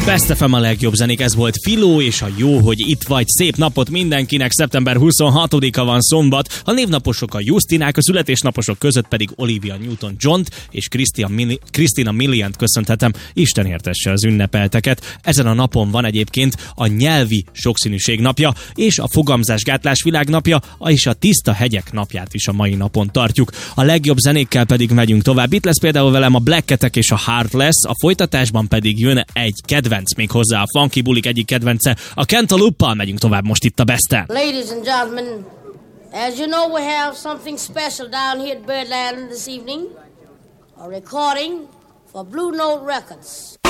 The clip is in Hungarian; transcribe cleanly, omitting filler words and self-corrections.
Best FM a legjobb zenék, ez volt Filó, és a jó, hogy itt vagy. Szép napot mindenkinek, szeptember 26-a van szombat. A névnaposok a Justinák, a születésnaposok között pedig Olivia Newton-John-t és Christina Miliant köszönhetem. Isten értesse az ünnepelteket. Ezen a napon van egyébként a nyelvi sokszínűség napja, és a fogamzásgátlás világnapja, és a tiszta hegyek napját is a mai napon tartjuk. A legjobb zenékkel pedig megyünk tovább. Itt lesz például velem a Black Cat-ek és a Heartless, a folytatásban pedig jön egy kedvenc, még hozzá a Funky Bulik egyik kedvence, a Cantaloupe-pal megyünk tovább most itt a Besten. Ladies and gentlemen, as you know, we have something special down here at Birdland this evening. A recording for Blue Note Records.